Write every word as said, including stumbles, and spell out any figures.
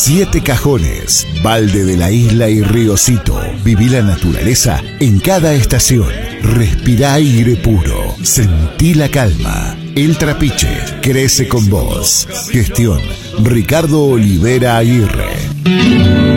Siete Cajones, Valde de la Isla y Riocito. Viví la naturaleza en cada estación. Respirá aire puro. Sentí la calma. El Trapiche crece con vos. Gestión Ricardo Olivera Aguirre.